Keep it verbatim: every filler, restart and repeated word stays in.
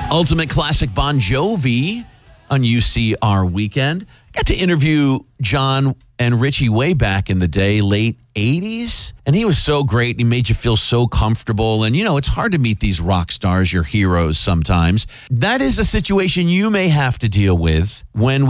Ultimate Classic Bon Jovi on U C R Weekend. Got to interview John and Richie way back in the day, late eighties. And he was so great. He made you feel so comfortable. And, you know, it's hard to meet these rock stars, your heroes sometimes. That is a situation you may have to deal with when we